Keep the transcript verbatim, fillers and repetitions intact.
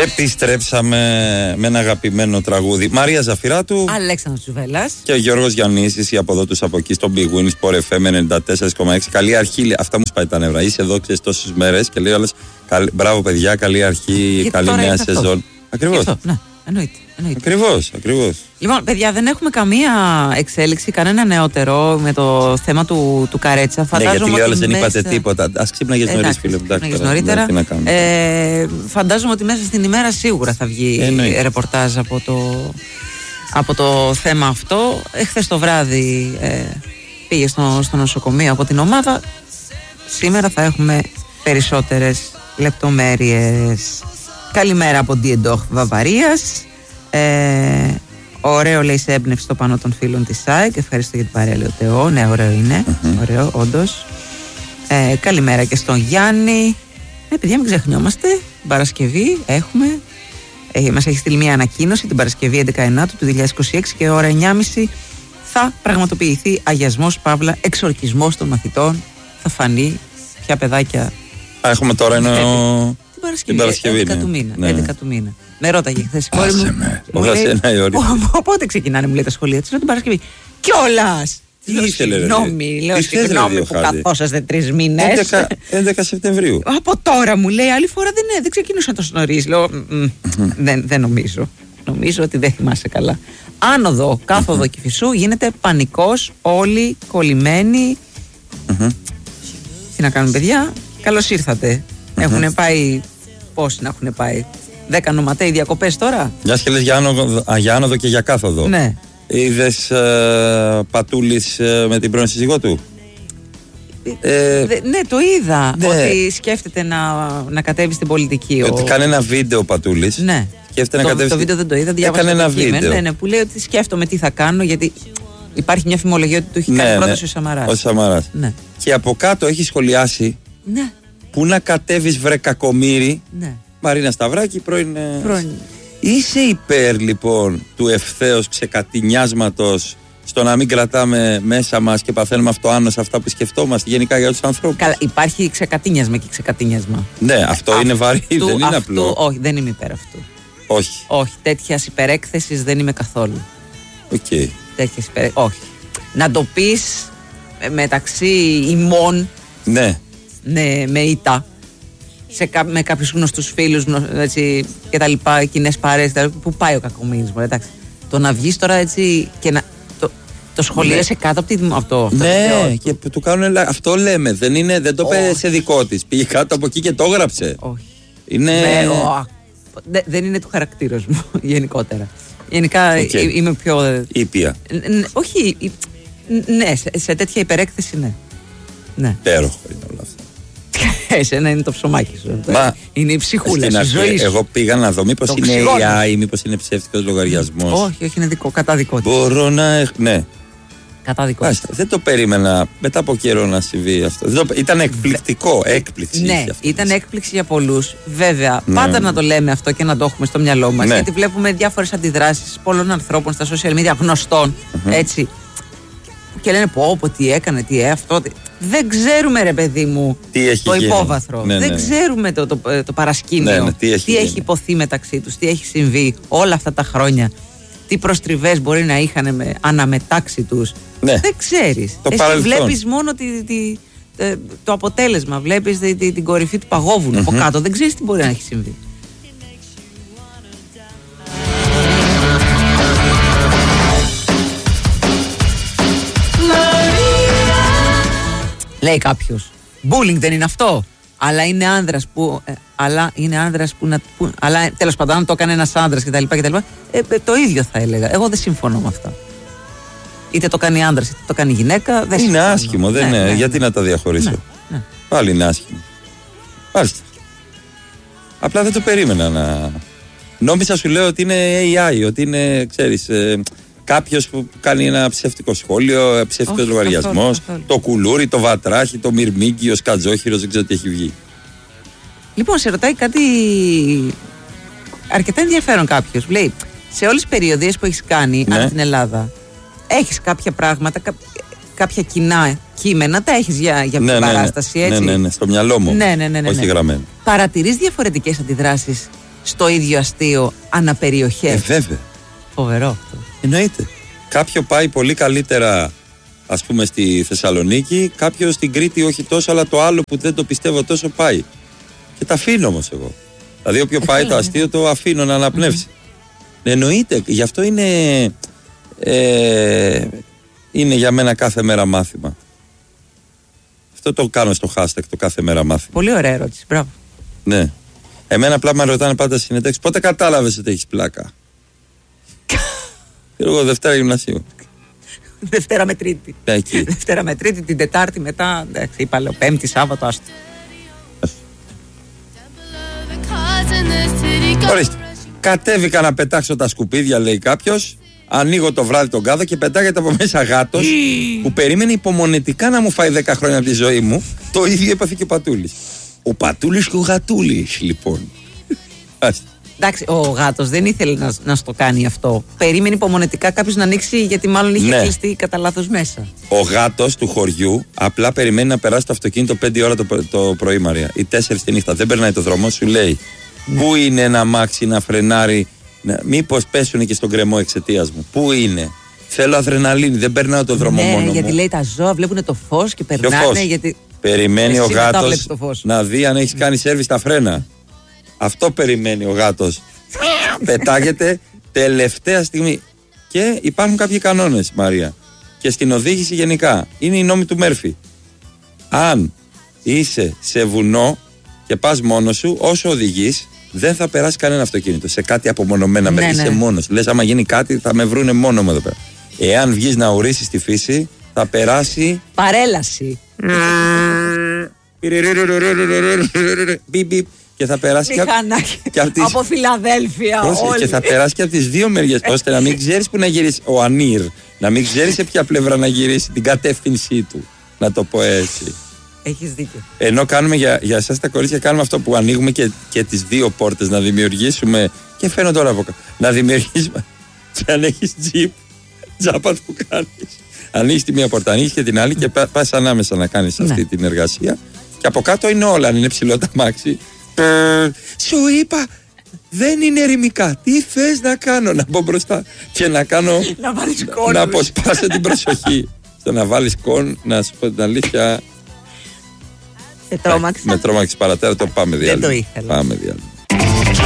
Επιστρέψαμε με ένα αγαπημένο τραγούδι. Μαρία Ζαφυράτου, Αλέξανδρος Τσουβέλλας και ο Γιώργος Γιαννίσης, οι από εδώ τους από εκεί, στο Big Win Sport εφ εμ ενενήντα τέσσερα κόμμα έξι. Καλή αρχή, αυτά μου σπάει τα νεύρα. Είσαι εδώ, ξέρεις, τόσες μέρες και λέει όλες μπράβο παιδιά, καλή αρχή, γιατί καλή νέα σεζόν. Ακριβώς. Ναι, εννοείται. εννοείται. Ακριβώς, ακριβώς. Λοιπόν, παιδιά, δεν έχουμε καμία εξέλιξη, κανένα νεότερο με το θέμα του, του Καρέτσα. Φαντάζομαι. Ναι, γιατί λέει όλες δεν μέσα... είπατε τίποτα. Ας ξύπναγες νωρίς, φίλε. Εντάξει, νωρίτερα. Ε, φαντάζομαι ότι μέσα στην ημέρα σίγουρα θα βγει Εννοεί. ρεπορτάζ από το, από το θέμα αυτό. Εχθές το βράδυ ε, πήγε στο, στο νοσοκομείο από την ομάδα. Σήμερα θα έχουμε περισσότερες λεπτομέρειες. Καλημέρα από Ντιεντόχ Βαβαρίας. Ε, ωραίο, λέει, σε έμπνευση το πανό των φίλων της ΣΑΕΚ. Ευχαριστώ για την παρέα, λέει ο Τεό. Ναι, ωραίο είναι. Mm-hmm. Ωραίο, όντως. Ε, καλημέρα και στον Γιάννη. Ε, παιδιά, μην ξεχνιόμαστε. Την Παρασκευή έχουμε. Ε, μας έχει στείλει μια ανακοίνωση την Παρασκευή έντεκα Ενάτου του δύο χιλιάδες είκοσι έξι και ώρα εννιά και μισή θα πραγματοποιηθεί αγιασμός, παύλα, εξορκισμός των μαθητών. Θα φανεί ποια παιδάκια. Α, έχουμε τώρα ένα. Την Παρασκευή, την Παρασκευή έντεκα του μήνα. Ναι. έντεκα του μήνα. Με ρώταγε χθες η κόρη μου. Μου λέει, πότε ξεκινάνε, μου λέει, τα σχολεία της. Λέω την Παρασκευή. Κιόλας! Τι ήθελε, ρε. Συγγνώμη, λέω, συγγνώμη που καθόσαστε τρεις μήνες. έντεκα Σεπτεμβρίου. Από τώρα, μου λέει, άλλη φορά δεν, δεν ξεκινούσα τόσο νωρίς. Λέω, δεν, δεν νομίζω. Νομίζω ότι δεν θυμάσαι καλά. Άνοδο, κάθοδο Κηφισού, γίνεται πανικός, όλοι κολλημένοι. Τι να κάνουμε, παιδιά, καλώς ήρθατε. Έχουν πάει, πώς να έχουν πάει, δέκα νοματέοι διακοπές τώρα. Μια και λες για άνοδο, για άνοδο και για κάθοδο. Ναι. Είδες ε, Πατούλης ε, με την πρώην σύζυγό του. Ε, Δε, ναι, το είδα. Ναι. Ότι σκέφτεται να, να κατέβει στην πολιτική. Ότι ο... κάνει ένα βίντεο ο Πατούλης. Ναι. Σκέφτεται το, να κατέβει. Το βίντεο δεν το είδα. Διάβασα έκανε το ένα κείμενο, βίντεο. Ναι, ναι, που λέει ότι σκέφτομαι τι θα κάνω, γιατί υπάρχει μια φημολογία ότι του έχει ναι, κάνει ναι, πρόταση ο Σαμαράς. Ο Σαμαράς. Ναι. Και από κάτω έχει σχολιάσει. Ναι. Πού να κατέβεις, βρε κακομοίρη. Ναι. Μαρίνα Σταυράκη, πρώην. πρώην. Είσαι υπέρ λοιπόν του ευθέως ξεκατηνιάσματος στο να μην κρατάμε μέσα μας και παθαίνουμε αυτοάνωση αυτά που σκεφτόμαστε γενικά για τους ανθρώπους? Καλά, υπάρχει ξεκατίνιασμα και ξεκατίνιασμα. Ναι, αυτό είναι βαρύ, δεν είναι αυτού, απλό. Όχι, δεν είμαι υπέρ αυτού. Όχι. Όχι, τέτοιας υπερέκθεσης δεν είμαι καθόλου. Οκ. Okay. Τέτοιας υπερέκθεσης, όχι. Να το πεις μεταξύ ημών. Ναι. Ναι, με ήττα. Σε, με κάποιους γνωστούς φίλους έτσι, και τα λοιπά, κοινές παρέες, που πάει ο κακομοίρης μου, εντάξει. Το να βγεις τώρα έτσι και να το, το σχολίασε ναι. κάτω από, τη, από το αυτό. Ναι, και που του κάνουν, αυτό λέμε, δεν, είναι, δεν το πέρασε σε δικό της, πήγε κάτω από εκεί και το έγραψε. Όχι. Είναι... Ναι, ο, δε, δεν είναι του χαρακτήρας μου γενικότερα. Γενικά okay. είμαι πιο... Ήπια. Ν, όχι, ναι, σε, σε τέτοια υπερέκθεση ναι. ναι. Υπέροχο είναι όλα αυτά. Εσένα είναι το ψωμάκι σου. Μα, είναι η ψυχούλα σου, η ζωή σου. Εγώ πήγα να δω μήπως είναι έι άι, μήπως είναι ψεύτικος λογαριασμός. Όχι, όχι, είναι δικό, κατά δικό της. Μπορώ να... Ναι. Κατά δικό της. Δεν το περίμενα μετά από καιρό να συμβεί αυτό. Δεν το... Ήταν εκπληκτικό, έκπληξη. Ναι, ήταν έκπληξη για πολλούς. Βέβαια, ναι. πάντα να το λέμε αυτό και να το έχουμε στο μυαλό μας. Ναι. Γιατί βλέπουμε διάφορες αντιδράσεις πολλών ανθρώπων στα social media, γνωστών, mm-hmm. έτσι. Και λένε πω, πω, τι έκανε, τι ε, αυτό. Τι... Δεν ξέρουμε, ρε παιδί μου, τι έχει το γίνει. υπόβαθρο. Ναι, δεν ναι. ξέρουμε το, το, το παρασκήνιο. Ναι, ναι, τι έχει, τι έχει υποθεί μεταξύ τους, τι έχει συμβεί όλα αυτά τα χρόνια. Τι προστριβές μπορεί να είχαν με, αναμετάξει τους. Ναι. Δεν ξέρεις. Το Εσύ βλέπεις μόνο τη, τη, τη, το αποτέλεσμα. Βλέπεις τη, τη, την κορυφή του παγόβουνου mm-hmm. από κάτω. Δεν ξέρεις τι μπορεί να έχει συμβεί. Λέει κάποιος, bullying δεν είναι αυτό. Αλλά είναι άνδρας που. Ε, αλλά είναι άνδρας που να. Που, αλλά τέλος πάντων, αν το έκανε ένας άνδρας κτλ. κτλ ε, ε, το ίδιο θα έλεγα. Εγώ δεν συμφωνώ με αυτά. Είτε το κάνει άνδρας είτε το κάνει γυναίκα. Δεν είναι συμφωνώ. άσχημο, δεν ναι, είναι. Ναι, γιατί ναι. να τα διαχωρίσω. Ναι, ναι. Πάλι είναι άσχημο. Μάλιστα. Απλά δεν το περίμενα να. Νόμιζα, σου λέω, ότι είναι έι άι, ότι είναι, ξέρεις. Ε, Κάποιος που κάνει ένα ψεύτικο σχόλιο, ψεύτικος λογαριασμός, το κουλούρι, το βατράχι, το μυρμήγκι, ο σκατζόχυρος, δεν ξέρω τι έχει βγει. Λοιπόν, σε ρωτάει κάτι αρκετά ενδιαφέρον κάποιος. Λέει, σε όλες τις περιοδίες που έχεις κάνει ναι. από την Ελλάδα, έχεις κάποια πράγματα, κά, κάποια κοινά κείμενα, τα έχεις για, για ναι, παράσταση, ναι, έτσι. Ναι, ναι, ναι, στο μυαλό μου. Ναι, ναι, ναι, ναι, όχι ναι. γραμμένο. Παρατηρείς διαφορετικές αντιδράσεις στο ίδιο αστείο αναπεριοχές. Ε, βέβαια. Φοβερό αυτό. Εννοείται. Κάποιο πάει πολύ καλύτερα, ας πούμε, στη Θεσσαλονίκη, κάποιο στην Κρήτη όχι τόσο, αλλά το άλλο που δεν το πιστεύω τόσο πάει. Και τα αφήνω όμως εγώ. Δηλαδή, όποιο ε, πάει το αστείο το αφήνω να αναπνεύσει. Mm-hmm. Εννοείται. Γι' αυτό είναι, ε, είναι για μένα κάθε μέρα μάθημα. Αυτό το κάνω στο hashtag το κάθε μέρα μάθημα. Πολύ ωραία ερώτηση. Μπράβο. Ναι. Εμένα απλά με ρωτάνε πάντα συνεντεύξεις. Πότε κατάλαβες ότι έχεις πλάκα? Και εγώ Δευτέρα Γυμνασίου. Δευτέρα με Τρίτη. Εκεί. Δευτέρα με Τρίτη, την Τετάρτη μετά. Εντάξει, είπα λέω Πέμπτη, Σάββατο, άστο. Ορίστε. Κατέβηκα να πετάξω τα σκουπίδια, λέει κάποιος. Ανοίγω το βράδυ τον κάδο και πετάγεται από μέσα γάτος που περίμενε υπομονετικά να μου φάει δέκα χρόνια από τη ζωή μου. Το ίδιο έπαθε και ο Πατούλης. Ο Πατούλης και ο Γατούλης, λοιπόν. Εντάξει, ο γάτος δεν ήθελε να, να στο κάνει αυτό. Περίμενε υπομονετικά κάποιος να ανοίξει, γιατί μάλλον είχε ναι. κλειστεί κατά λάθος μέσα. Ο γάτος του χωριού απλά περιμένει να περάσει το αυτοκίνητο πέντε ώρα το, το πρωί, Μαρία, ή τέσσερις τη νύχτα. Δεν περνάει το δρόμο, σου λέει ναι. Πού είναι ένα αμάξι να φρενάρει, να, μήπως πέσουν και στον κρεμό εξαιτίας μου. Πού είναι? Θέλω αδρεναλίνη, δεν περνάω το δρόμο ναι, μόνο γιατί μου. λέει τα ζώα βλέπουν το φως και περνάνε. Φως? Γιατί... Περιμένει ο γάτος να δει αν έχει κάνει σέρβις στα φρένα. Αυτό περιμένει ο γάτος. Πετάγεται τελευταία στιγμή. Και υπάρχουν κάποιοι κανόνες, Μαρία. Και στην οδήγηση γενικά. Είναι οι νόμοι του Μέρφυ. Αν είσαι σε βουνό και πας μόνος σου, όσο οδηγείς, δεν θα περάσει κανένα αυτοκίνητο. Σε κάτι απομονωμένα ναι, μέρη. ναι. Είσαι μόνος. Λες, άμα γίνει κάτι, θα με βρούνε μόνο μου εδώ πέρα. Εάν βγεις να ουρίσεις τη φύση, θα περάσει. Παρέλαση. Και θα περάσει και από, τις... από Φιλαδέλφια. Όλοι. Και θα περάσει και από τις δύο μεριές, ώστε να μην ξέρεις που να γυρίσει ο Ανήρ, να μην ξέρεις σε ποια πλευρά να γυρίσει την κατεύθυνσή του. Να το πω έτσι. Έχεις δίκιο. Ενώ κάνουμε για, για εσάς τα κορίτσια, κάνουμε αυτό που ανοίγουμε και, και τις δύο πόρτες, να δημιουργήσουμε. Και φαίνω τώρα από κάτω. Να δημιουργήσουμε. Και αν έχεις τζιπ, τζάπα του κάνεις. Ανοίγεις τη μία πόρτα, ανοίγεις και την άλλη και πας ανάμεσα να κάνεις ναι. αυτή την εργασία. Και από κάτω είναι όλα, αν είναι ψηλό τα μάξι. Ε, σου είπα, δεν είναι ερημικά. Τι θες να κάνω? Να μπω μπροστά και να κάνω. Να βάλεις κόν. Να αποσπάσω την προσοχή. Στο να βάλεις κόν, να σου πω την αλήθεια. Με τρόμαξε. Με τρόμαξε παρατέρα, το πάμε διάλειμμα. Δεν το ήθελα. Πάμε διάλειμμα.